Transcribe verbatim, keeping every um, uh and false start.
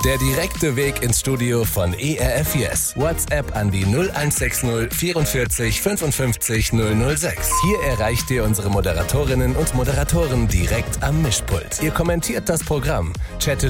Der direkte Weg ins Studio von E R F Yes. WhatsApp an die null eins sechs null vierundvierzig fünfundfünfzig null null sechs. Hier erreicht ihr unsere Moderatorinnen und Moderatoren direkt am Mischpult. Ihr kommentiert das Programm, chattet